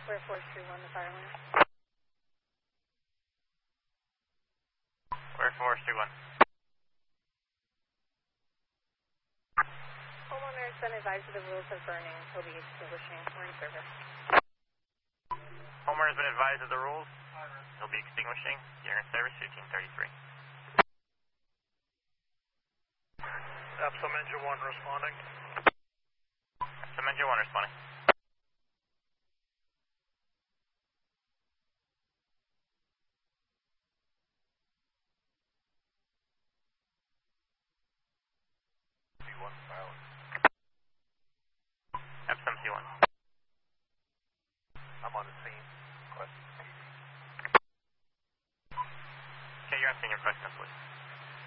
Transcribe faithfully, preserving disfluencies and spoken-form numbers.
Square four three one, the fire line. Square four three one. Homeowner has been advised of the rules of burning. He'll be extinguishing. We're in service. Homeowner has been advised of the rules. He'll be extinguishing. You're in service, fifteen thirty-three. Epsom engine one responding. Epsom engine one responding. C one pilot. Epsom C one. I'm on the scene. Question. Okay, you're on scene. Your question, please.